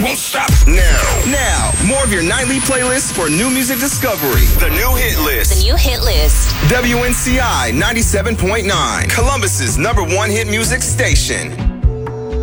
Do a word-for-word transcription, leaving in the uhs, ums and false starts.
won't stop now. Now, more of your nightly playlist for new music discovery. The new hit list. The new hit list. W N C I ninety-seven point nine, Columbus's number one hit music station.